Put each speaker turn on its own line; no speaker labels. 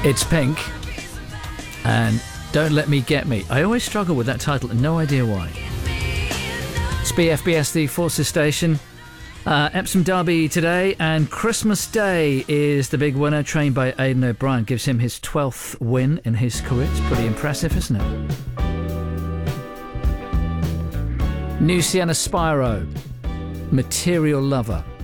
It's Pink and Don't Let Me Get Me. I always struggle with that title and no idea why. It's BFBS, the Forces station. Epsom Derby today, and Christmas Day is the big winner, trained by Aidan O'Brien. Gives him his 12th win in his career. It's pretty impressive, isn't it? New Sienna Spyro, Material Lover.